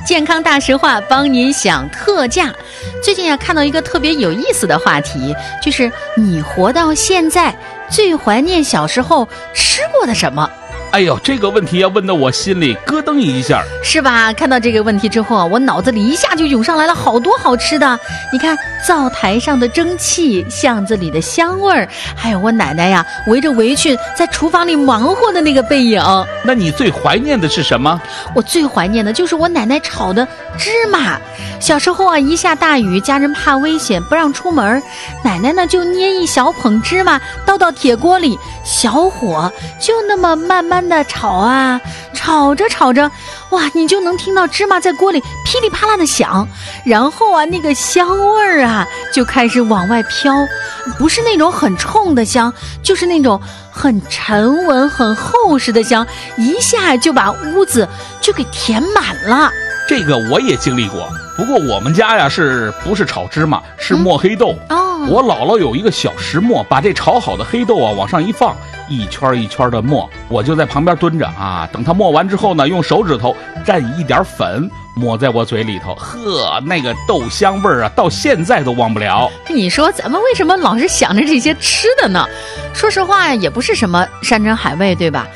健康大实话帮您享特价。最近看到一个特别有意思的话题，就是你活到现在最怀念小时候吃过的什么？ 哎呦，这个问题要问得我心里咯噔一下， 是吧？看到这个问题之后，我脑子里一下就涌上来了好多好吃的。你看，灶台上的蒸汽，巷子里的香味儿，还有我奶奶呀围着围裙在厨房里忙活的那个背影。 那你最怀念的是什么？ 我最怀念的就是我奶奶炒的芝麻。小时候一下大雨，家人怕危险不让出门，奶奶呢就捏一小捧芝麻倒到铁锅里，小火就那么慢慢的炒炒着炒着，哇，你就能听到芝麻在锅里噼里啪啦的响，然后那个香味儿就开始往外飘，不是那种很冲的香，就是那种很沉稳很厚实的香，一下就把屋子就给填满了。 这个我也经历过，不过我们家是不是炒芝麻，是磨黑豆。我姥姥有一个小石磨，把这炒好的黑豆往上一放，一圈一圈的磨，我就在旁边蹲着等它磨完之后呢，用手指头蘸一点粉抹在我嘴里头，呵，那个豆香味儿到现在都忘不了。 你说咱们为什么老是想着这些吃的呢？说实话也不是什么山珍海味，对吧？